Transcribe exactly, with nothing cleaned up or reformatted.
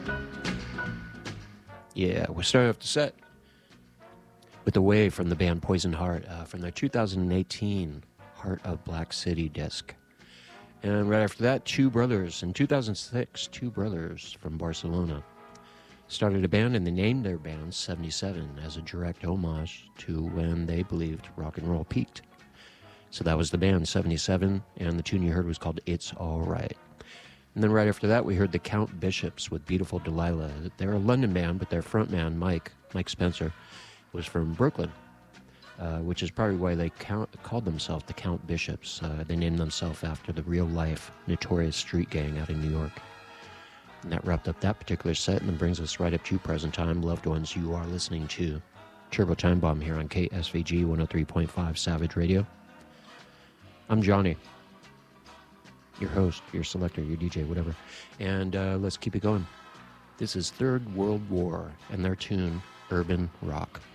Yeah, we're starting off the set with Away from the band Poison Heart uh, from their two thousand eighteen Heart of Black City disc. And right after that, Two Brothers. In two thousand six, Two Brothers from Barcelona started a band, and they named their band seventy-seven as a direct homage to when they believed rock and roll peaked. So that was the band, seventy-seven, and the tune you heard was called It's All Right. And then right after that, we heard the Count Bishops with Beautiful Delilah. They're a London band, but their frontman, Mike, Mike Spencer, was from Brooklyn, uh, which is probably why they count, called themselves the Count Bishops. Uh, they named themselves after the real-life notorious street gang out in New York. And that wrapped up that particular set, and then brings us right up to present time. Loved ones, you are listening to Turbo Time Bomb here on K S V G one oh three point five Savage Radio. I'm Johnny, your host, your selector, your D J, whatever. And uh, let's keep it going. This is Third World War and their tune, Urban Rock.